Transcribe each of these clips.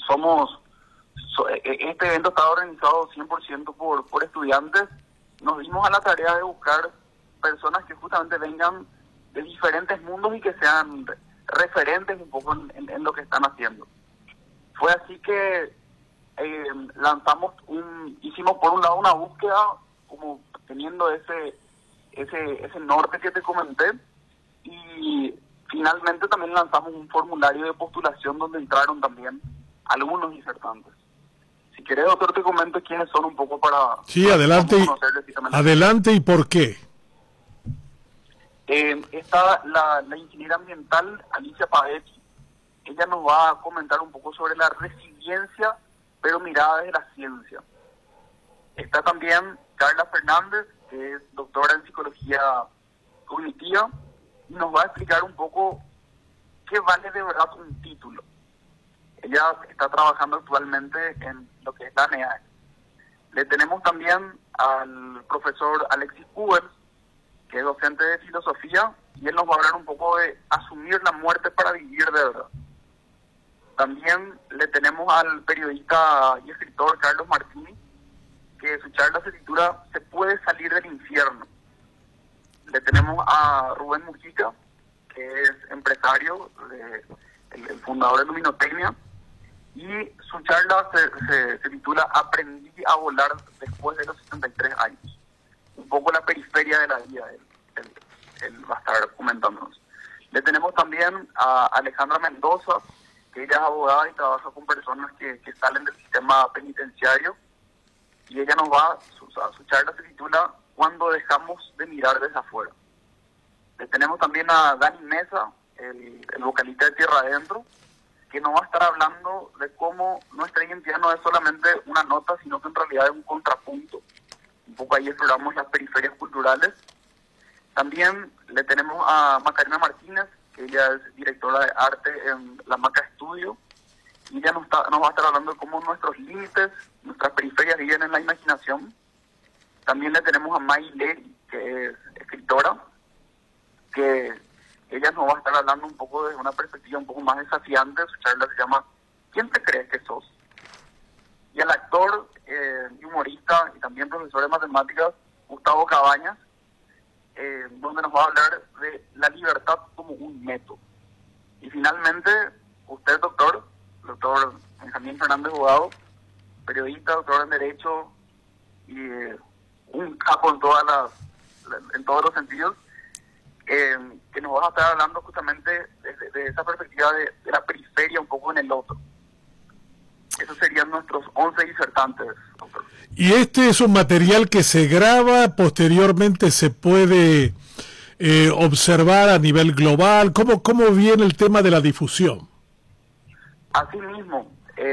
somos, este evento está organizado 100% por estudiantes. Nos dimos a la tarea de buscar personas que justamente vengan de diferentes mundos y que sean referentes un poco en lo que están haciendo. Fue así que hicimos por un lado una búsqueda, como teniendo ese norte que te comenté, y finalmente también lanzamos un formulario de postulación donde entraron también algunos disertantes. Si querés, doctor, te comento quiénes son un poco para... Sí, adelante, adelante y por qué. Está la ingeniera ambiental Alicia Pavetti. Ella nos va a comentar un poco sobre la resiliencia, pero mirada desde la ciencia. Está también Carla Fernández, que es doctora en psicología cognitiva, y nos va a explicar un poco qué vale de verdad un título. Ella está trabajando actualmente en lo que es la NEAE. Le tenemos también al profesor Alexis Kubers, que es docente de filosofía, y él nos va a hablar un poco de asumir la muerte para vivir de verdad. También le tenemos al periodista y escritor Carlos Martini, que su charla se titula "Se puede salir del infierno". Le tenemos a Rubén Mujica, que es empresario, el fundador de Luminotecnia, y su charla se titula "Aprendí a volar después de los 73 años". Un poco la periferia de la vida, él va a estar comentándonos. Le tenemos también a Alejandra Mendoza, que ella es abogada y trabaja con personas que salen del sistema penitenciario, y ella nos va, su charla se titula "Cuando dejamos de mirar desde afuera". Le tenemos también a Dani Mesa, el vocalista de Tierra Adentro, que nos va a estar hablando de cómo nuestra identidad no es solamente una nota, sino que en realidad es un contrapunto. Un poco ahí exploramos las periferias culturales. También le tenemos a Macarena Martínez, que ella es directora de arte en la Maca Estudio, y ella nos va a estar hablando de cómo nuestros límites, nuestras periferias viven en la imaginación. También le tenemos a May Leri, que es escritora, que ella nos va a estar hablando un poco desde una perspectiva un poco más desafiante. Su charla se llama "¿Quién te crees que sos?". Y el actor, humorista y también profesor de matemáticas, Gustavo Cabañas, donde nos va a hablar de la libertad como un método. Y finalmente, usted, doctor Benjamín Fernández Jugado, periodista, doctor en Derecho y un capo en todos los sentidos, que nos va a estar hablando justamente de esa perspectiva de la periferia un poco en el otro. Esos serían nuestros 11 disertantes, doctor. Y este es un material que se graba, posteriormente se puede observar a nivel global. ¿Cómo viene el tema de la difusión? Así mismo,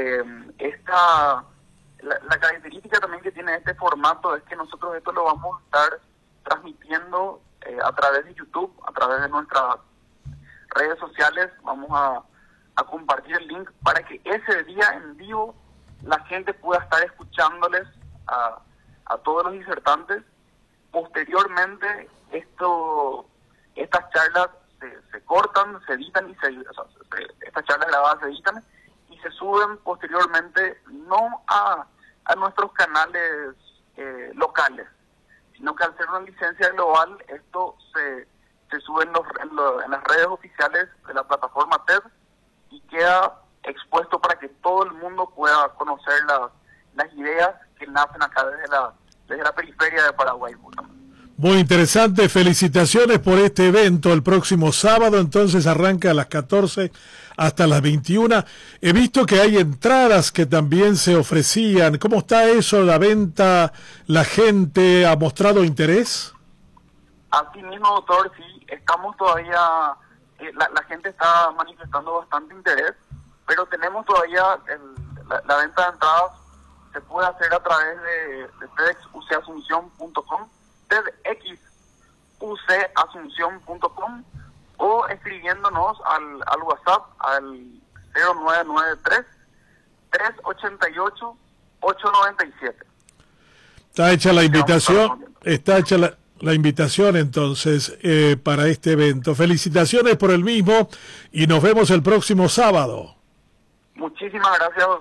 la característica también que tiene este formato es que nosotros esto lo vamos a estar transmitiendo a través de YouTube, a través de nuestras redes sociales. Vamos a compartir el link para que ese día en vivo la gente pueda estar escuchándoles a todos los disertantes. Posteriormente, estas charlas se cortan, se editan, estas charlas grabadas se editan y se suben posteriormente no a nuestros canales locales, sino que al ser una licencia global, esto se sube en las redes oficiales de la plataforma TED y queda expuesto para que todo el mundo pueda conocer las ideas que nacen acá desde la periferia de Paraguay. Muy interesante, felicitaciones por este evento. El próximo sábado entonces arranca a las 14 hasta las 21. He visto que hay entradas que también se ofrecían. ¿Cómo está eso, la venta? ¿La gente ha mostrado interés? Así mismo, doctor, sí, estamos todavía, la gente está manifestando bastante interés, pero tenemos todavía la venta de entradas, se puede hacer a través de TEDxUCAsunción.com, TEDxUCAsunción.com, o escribiéndonos al WhatsApp al 0993 388 897. Está hecha la invitación, la invitación entonces para este evento. Felicitaciones por el mismo y nos vemos el próximo sábado. Muchísimas gracias,